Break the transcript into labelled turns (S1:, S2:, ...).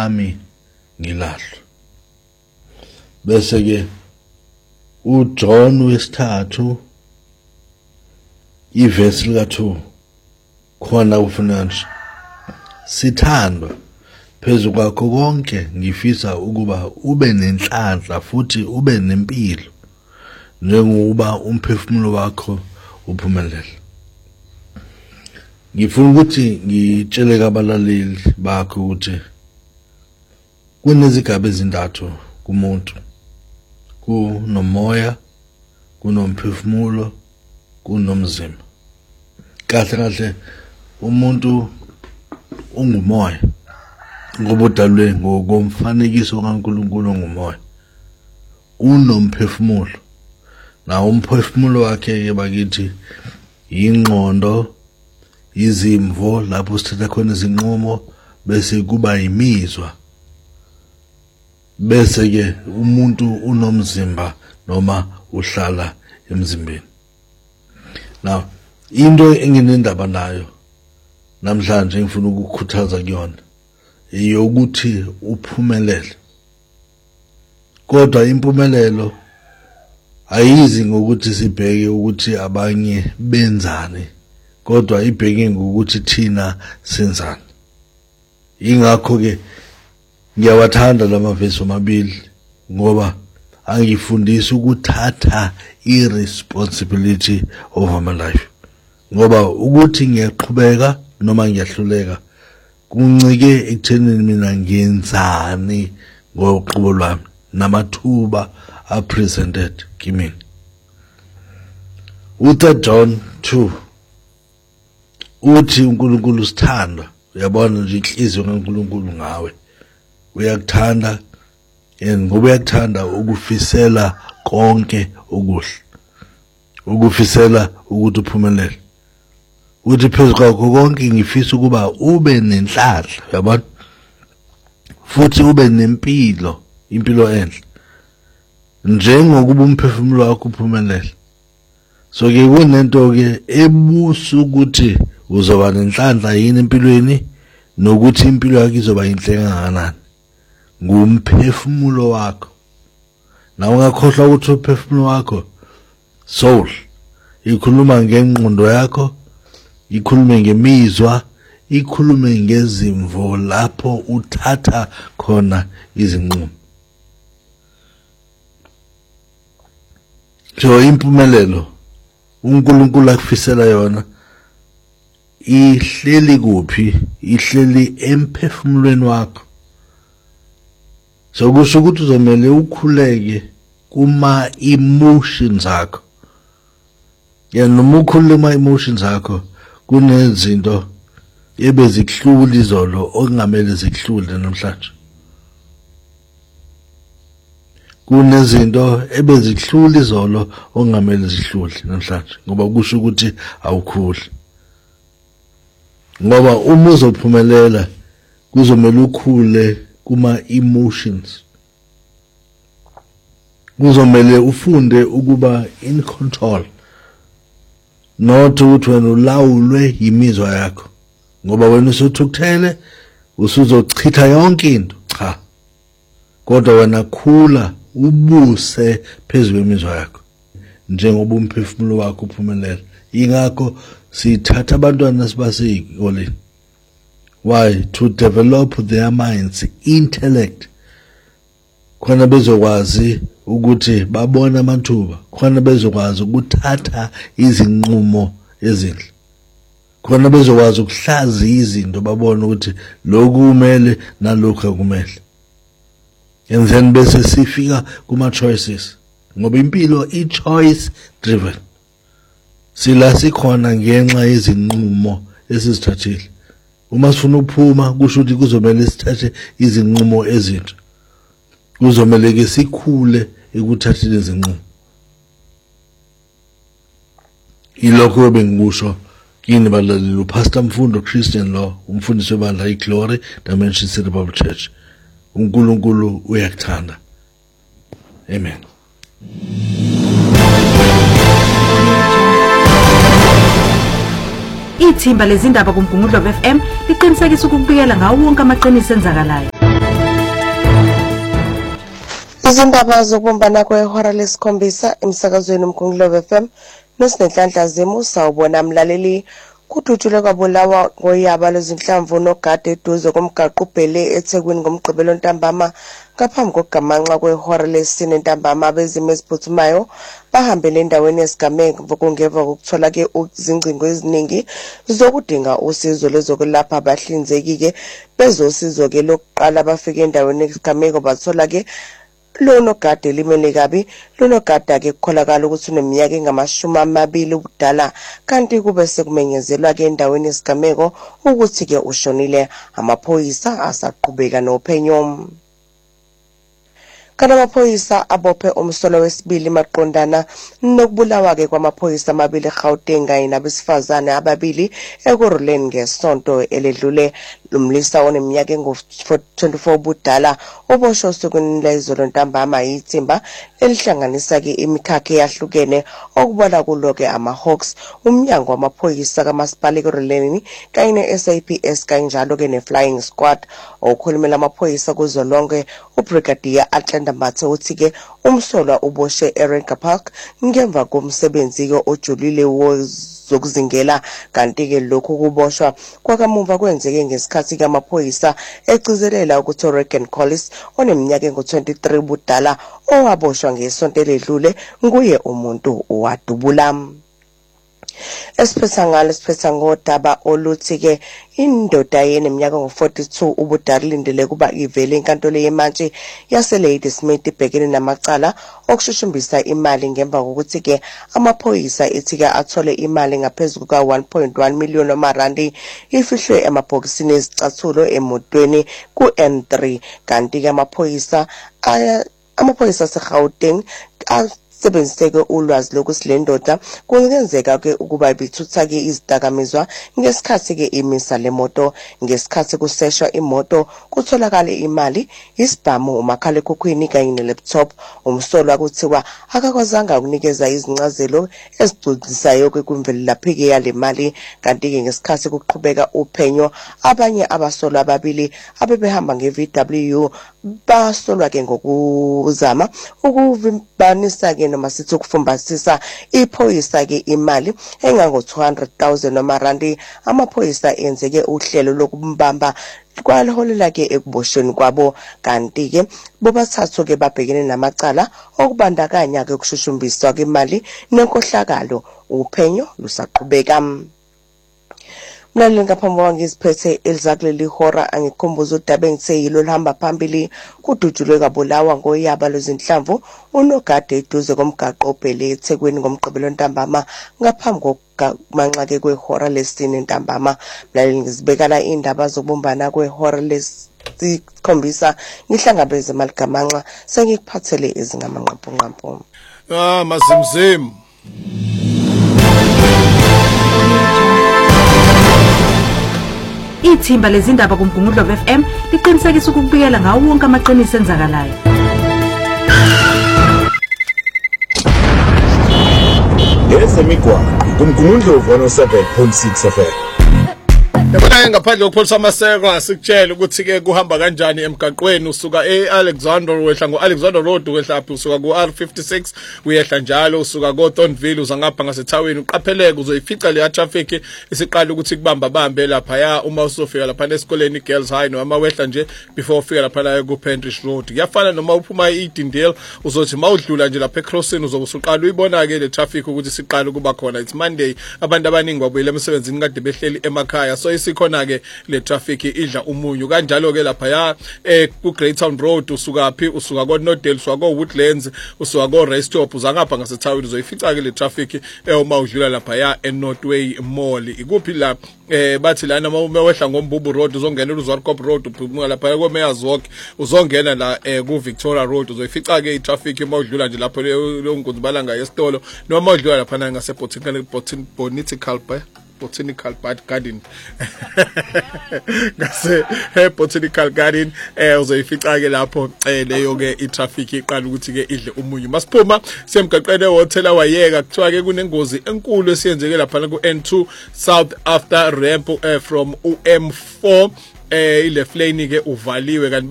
S1: ami ngilahlwe. Bese ke uJohn wesithathu ivesi lika2 khona ufuna nje sithandwa phezu kwakho konke ngifisa ukuba ube nenhlanhla futhi ube nempilo njengoba umphefumulo wakho uphumelela. Ngifuna ukuthi ngitshele abalaleli bakho ukuthi kunezigaba ezintathu kumuntu. Kunomoya, kunomphefumulo, kunomzimba. Kahle umuntu ungumoya ngoba udalwe ngokomfanekiso kaNkulunkulu ngumoya. Unomphefumulo. Na umphefumulo wakhe ke bakithi ingqondo, izimvo lapho sithatha khona izinqumo bese kuba imizwa. Bese ke umuntu unomzimba noma uhlala emzimbeni. Now into enginendaba nayo namhlanje ngifuna ukukhuthaza kuyona eyokuthi uphumelele. Kodwa impumelelo ayizi ngokuthi sibheke ukuthi abanye benzani, kodwa ibheke ngokuthi thina senzani. Ingakho ke ngiyawathanda lamavesi amabili ngoba angifundisa ukuthatha irresponsibility over my life. Ngoba ukuthi ngiyaqhubeka noma ngiyahluleka kuncike ekuthenini mina ngenzani ngoqobo lwami namathuba presented kimi. U3 John 2 uthi uNkulunkulu sithanda. Uyabona nje inhliziyo kaNkulunkulu ngawe. Uyakuthanda ngoba uyakuthanda ukufisela konke okuhle. Ukufisela ukuthi uphumelele. Uthi phezu kwakho konke ngifisa ukuba ube nenhlanhla, uyabona? Futhi ube nempilo, impilo enhle. Njengokuba umphefumulo wakho uphumelele. So ke kunento ke ebusa ukuthi uzoba nenhlanhla yini empilweni nokuthi impilo yakho izoba inhle kangakanani. Ngumphefumulo wakho. Na ungakhohlwa ukuthi umphefumulo wakho soul ikhuluma ngengqondo yakho, ikhulume ngemizwa, ikhulume ngezimvo lapho uthatha khona izinqumo. So impumelelo uNkulunkulu akufisela yona ihleli kuphi? Ihleli emphefumulweni wakho. So kusho ukuthi uzomela ukhuleke kuma emotions akho. Noma ukhulule ama emotions akho kunezinto ebezikuhlula izolo okungamele zikuhlule namhlanje. Kunezinto ebezikuhlula izolo okungamele zihlule namhlanje ngoba kusho ukuthi awukhuli. Ngoba uma uzophumelela kuzomela ukhule kuma emotions. Kuzomela ufunde ukuba in control. Not ukuthi wena ulawulwe imizwa yakho. Ngoba wena usuthukuthele usuzochitha yonke into. Cha. Kodwa wena khula ubuse phezulu kwemizwa yakho. Njengoba umphefumulo wakho uphumelela. Ingakho sithatha abantwana sibase ezikoleni. Why? To develop their minds, intellect. Khona bezokwazi ukuthi babone amathuba. Khona bezokwazi ukuthatha izinqumo ezinhle. Khona bezokwazi ukuhlaziya izinto babone ukuthi lokhu kumele nalokhu akumele. And then bese sifika kuma choices. Ngoba impilo i-choice driven. Sila sikhona ngenxa yezinqumo esizithathile. Uma sifuna ukuphuma kusho ukuthi kuzomela sithathe izinqumo ezintsha. Kuzomela ke sikhule ekuthatheni izinqumo. Ilokho bengikusho kini balaleli uPastor Mfundo Christian Law, umfundisi webandla iGlory Dimension City Bible Church. uNkulunkulu uyakuthanda. Amen.
S2: Ithimba lezindaba kuMgungundlovu FM liqinisekisa ukubikela ngawo wonke amaqiniso enzakalayo. Izindaba zokubumbana kwehora lesikhombisa emsakazweni uMkhongola FM nosinenhlanhla zemu sawubona mlaleli kudutshulwe kwabulawa ngoyaba lezinhlamvu nogade eduze komgaqo ubhele eThekwini ngomgqibelo ntambama ngaphambi kokugamanxa kwehora lesine ntambama abezimo eziphuthumayo bahambele endaweni yesigameko kungeva ukuthola ke izingcingo eziningi zokudinga usizo lezokulapha abahlinzeki ke bezosizo ke lokuqala bafike endaweni yesigameko bathola ke Lono gade limele kabi lono gada ke kukholakala ukuthi uneminyaka engama20 ubudala kanti kube sekumenyezelwa ke endaweni yesigameko ukuthi ke ushonile amaphoyisa asaqhubeka nophenyo kana amaphoyisa abophe umsolo wesibili maqondana nokubulawa ke kwamaphoyisa amabili eGauteng kanye nabesifazane ababili eKuruleni ngesonto eledlule lumlisa oneminyaka engu-24 ubudala oboshwe osukwini lezolo ntambama yithimba elihlanganisa ke imikhakha eyahlukene okubona kulo ke ama-Hawks umnyango wamaphoyisa kamasipala eKuruleni kanye ne-SAPS kanjalo ke ne-Flying Squad okhulumela amaphoyisa kuzolonke uBrigadier Atlanta Mathe uthi ke umsolwa uboshwe eRenker Park ngemva komsebenzi ke ojulile zokuzingela kanti ke lokhu kuboshwa kwakamuva kwenzeke ngesikhathi kamaphoyisa egcizelela ukuthi Regan Collis oneminyaka engu-23 ubudala owaboshwa ngesonto eledlule nguye umuntu owadubula esiphetha ngodaba oluthi ke indoda yeneminyaka engu-42 ubudala lindele kuba ivele enkantolo yemantshi yaseLadysmith ibhekene namacala okushushumbisa imali ngemva kokuthi ke amaphoyisa ethi ke athole imali ngaphezulu ka-1.1 million wamarandi ifihlwe emabhokisini ezicathulo emotweni ku-N3 kanti ke amaphoyisa aseGauteng sebenziseke ulwazi lokuthi le ndoda kungenzeka ke ukuba ibithutha ke izidakamizwa ngesikhathi ke imisa lemoto ngesikhathi kuseshwa imoto kutholakala imali isibhamu umakhalekhukhwini kanye ne-laptop umsolwa kuthiwa akakwazanga ukunikeza izincazelo ezigculisayo ke kwimvelaphi yale mali kanti ke ngesikhathi kuqhubeka uphenyo abanye abasolwa ababili abebehamba nge-VW basolwa ke ngokuzama ukuvimbanisa ke noma sithi ukufumbatisa iphoyisa ke imali engango-200,000 wamarandi amaphoyisa enzeke uhlelo lokumbamba kwaliholela ke ekuboshweni kwabo kanti ke bobathathu ke babhekene namacala okubandakanya ke ukushushumbiswa kwemali nenkohlakalo uphenyo lusaqhubeka Mlaleli ngaphambi kwangiziphethe elizakuleli hora angikhumbuza udaba engitheyilo lihamba phambili kudutshulwe kabulawa ngoyaba lezinhlamvu unogade eduze komgaqo obhele eThekwini ngomgqibelo ntambama ngaphambi kokugamanxa ke kwehora lesine ntambama mlaleli ngizibekala indaba zokubumbana kwehora lesikhombisa ngihlangabeze maligamanxa sengikuphathele ezingamanqampunqampu
S3: mazimzim
S4: Ithimba lezindaba kuMkhongola FM liqinisekisa ukubikela ngawo wonke amaqiniso enzakalayo.
S5: Ezemigwaqo kuMkhongola 107.6 FM.
S3: Yabona ngaphandle kokupholisa amaseko asikutshela ukuthi ke kuhamba kanjani emgaqweni usuka eAlexander wehla ngoAlexander Road wehlaphi usuka kuR56 uyehla njalo usuka koThornville uzangapha ngaseThawini uqapheleke uzoyifica le traffic isiqala ukuthi kubamba bambe lapha ya uma usofika lapha esikoleni Girls High noma wehla nje before ufika lapha la kuPentrish Road kuyafana noma uphuma eEdendale uzothi mawudlula nje lapha eCrossing uzobusuqala uyibona ke le traffic ukuthi siqala kuba khona it's Monday abantu abaningi babuyela emsebenzini kade behleli emakhaya so isikhona ke le traffic idla umunyu kanjalo ke lapha ya ku Greytown Road usuka phi usuka ko Northdale usuka ko Woodlands usuka ko Restop uzangapha ngaseThawini uzoyifica ke le traffic uma udlula lapha ya eNorthway Mall ikuphi la bathi lana uma wehla ngoMbubu Road uzongena uZwarkop Road uphuma lapha ko Mayors Walk uzongena la ku Victoria Road uzoyifica ke itraffic uma udlula nje lapho le nkunzibalanga yesitolo noma udlula lapha ngase Botanical Garden ngase Botanical Garden uzoyifica ke lapho leyo ke itraffic iqala ukuthi ke idle umunyu masiphuma semgaqene hotel wayeka kuthiwa ke kunengozi enkulu esiyenzeke lapha ku N2 South after ramp from uM4 ile lane ke uvaliwe